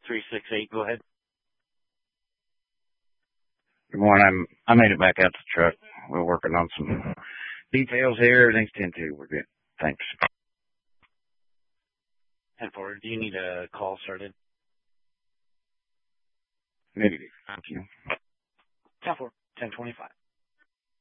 368, go ahead. Good morning. I made it back out to the truck. We're working on some details here. Everything's 10-2. We're good. Thanks. 10-4, do you need a call started? Negative. Thank you. 10-4, 10-25.